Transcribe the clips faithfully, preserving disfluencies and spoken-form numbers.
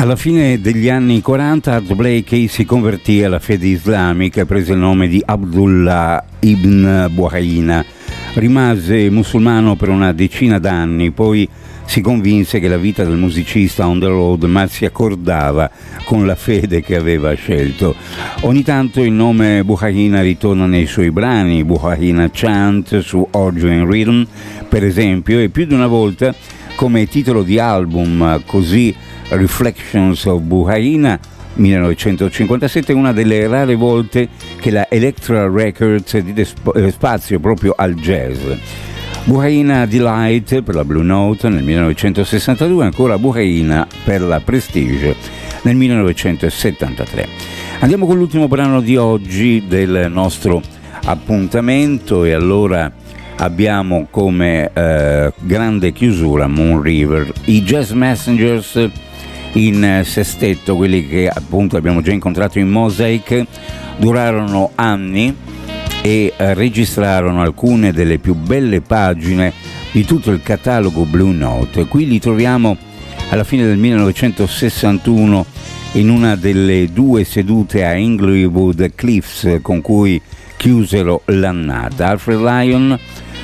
Alla fine degli anni quaranta Art Blakey si convertì alla fede islamica e prese il nome di Abdullah ibn Buhaina. Rimase musulmano per una decina d'anni, poi si convinse che la vita del musicista on the road mal si accordava con la fede che aveva scelto. Ogni tanto il nome Buhaina ritorna nei suoi brani, Buhaina Chant su Origin Rhythm per esempio, e più di una volta come titolo di album, così Reflections of Buhaina millenovecentocinquantasette, una delle rare volte che la Elektra Records diede spazio proprio al jazz. Buhaina Delight per la Blue Note nel millenovecentosessantadue, ancora Buhaina per la Prestige nel millenovecentosettantatré. Andiamo con l'ultimo brano di oggi del nostro appuntamento e allora abbiamo come eh, grande chiusura Moon River, i Jazz Messengers in sestetto, quelli che appunto abbiamo già incontrato in Mosaic, durarono anni e eh, registrarono alcune delle più belle pagine di tutto il catalogo Blue Note. Qui li troviamo alla fine del millenovecentosessantuno in una delle due sedute a Inglewood Cliffs con cui chiusero l'annata. Alfred Lyon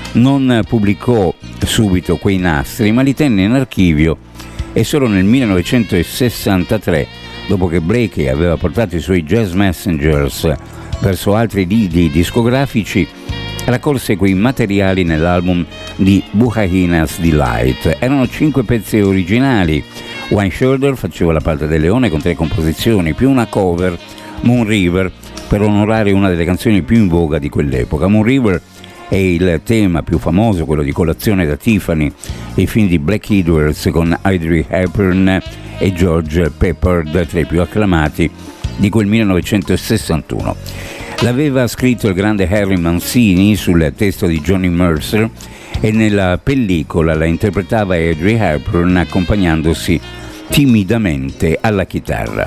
non pubblicò subito quei nastri, ma li tenne in archivio e solo nel millenovecentosessantatré, dopo che Blakey aveva portato i suoi Jazz Messengers verso altri lidi discografici, raccolse quei materiali nell'album di Buhaina's Delight. Erano cinque pezzi originali. Wayne Shorter faceva la parte del leone con tre composizioni, più una cover, Moon River, per onorare una delle canzoni più in voga di quell'epoca. Moon River è il tema più famoso, quello di Colazione da Tiffany, i film di Black Edwards con Audrey Hepburn e George Peppard, tra i più acclamati di quel millenovecentosessantuno. L'aveva scritto il grande Harry Mancini sul testo di Johnny Mercer e nella pellicola la interpretava Audrey Hepburn accompagnandosi timidamente alla chitarra.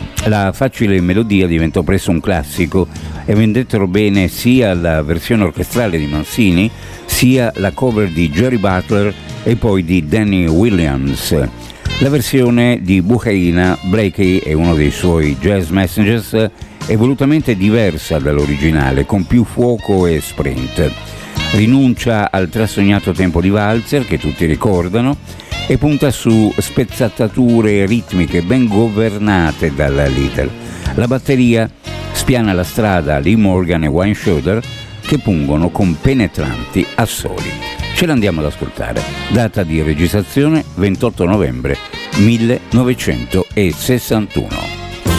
La facile melodia diventò presto un classico e vendettero bene sia la versione orchestrale di Mancini sia la cover di Jerry Butler e poi di Danny Williams. La versione di Buhaina, Blakey e uno dei suoi Jazz Messengers, è volutamente diversa dall'originale, con più fuoco e sprint. Rinuncia al trasognato tempo di valzer che tutti ricordano e punta su spezzature ritmiche ben governate dalla Little. La batteria spiana la strada a Lee Morgan e Wayne Shorter che pungono con penetranti assoli. Ce l'andiamo ad ascoltare. Data di registrazione ventotto novembre millenovecentosessantuno.